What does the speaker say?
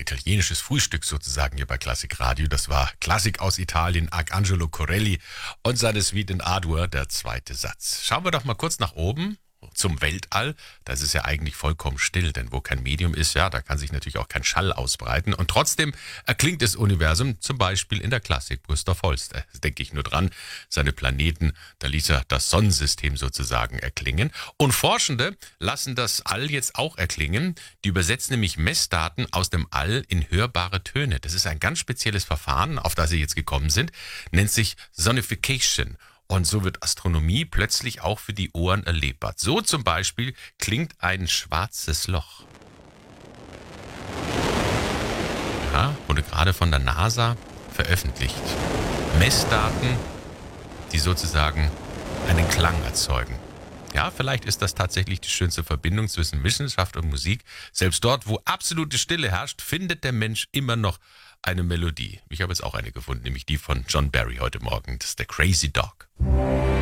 italienisches Frühstück sozusagen hier bei Klassik Radio. Das war Klassik aus Italien, Arcangelo Corelli und seine Suite in A-Dur, der zweite Satz. Schauen wir doch mal kurz nach oben zum Weltall. Da ist es ja eigentlich vollkommen still, denn wo kein Medium ist, ja, da kann sich natürlich auch kein Schall ausbreiten. Und trotzdem erklingt das Universum, zum Beispiel in der Klassik. Gustav Holst, da denke ich nur dran, seine Planeten, da ließ er das Sonnensystem sozusagen erklingen. Und Forschende lassen das All jetzt auch erklingen. Die übersetzen nämlich Messdaten aus dem All in hörbare Töne. Das ist ein ganz spezielles Verfahren, auf das sie jetzt gekommen sind, nennt sich Sonification. Und so wird Astronomie plötzlich auch für die Ohren erlebbar. So zum Beispiel klingt ein schwarzes Loch. Ja, wurde gerade von der NASA veröffentlicht. Messdaten, die sozusagen einen Klang erzeugen. Ja, vielleicht ist das tatsächlich die schönste Verbindung zwischen Wissenschaft und Musik. Selbst dort, wo absolute Stille herrscht, findet der Mensch immer noch eine Melodie. Ich habe jetzt auch eine gefunden, nämlich die von John Barry heute Morgen. Das ist der Crazy Dog.